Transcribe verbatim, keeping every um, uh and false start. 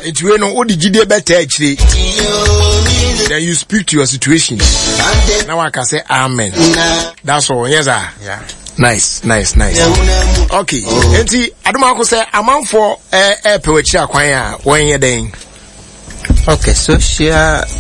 It's when no odi gide better actually. Then you speak to your situation. Now I can say amen. That's all. Yes, sir. Yeah. Nice, nice, nice. Okay. Enti aduma say amount for eh eh pewechi akwan a when you then. Okay, so share